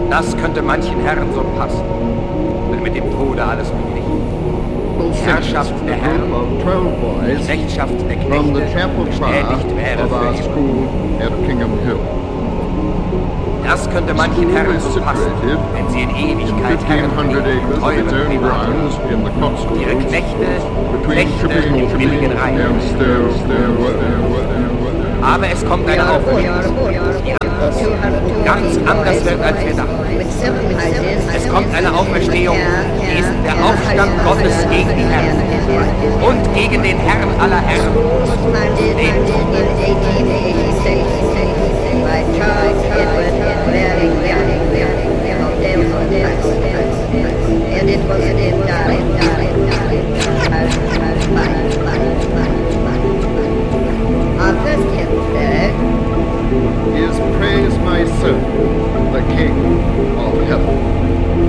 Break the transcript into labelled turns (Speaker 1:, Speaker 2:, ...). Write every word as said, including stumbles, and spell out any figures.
Speaker 1: Das könnte manchen Herren so passen, wenn mit dem Tode alles beglichen. Die Herrschaft der Herren, die Knechtschaft der Knechte bestätigt wäre für ihn. Das könnte manchen Herren so passen, wenn sie in Ewigkeit Herren blieben, teure Privaten, und ihre Knechte, Knechte im billigen Reich. Aber es kommt eine Auferstehung, die ganz anders wird, als wir dachten. Es kommt eine Auferstehung, die ist der Aufstand Gottes gegen die Herren und gegen den Herrn aller Herren, den